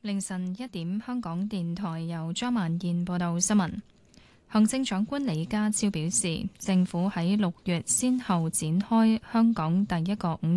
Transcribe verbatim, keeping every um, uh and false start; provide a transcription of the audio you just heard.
凌晨一點，香港電台由張萬燕報道新聞。行政長官李家超表示，政府喺六月先後展開香港第一個五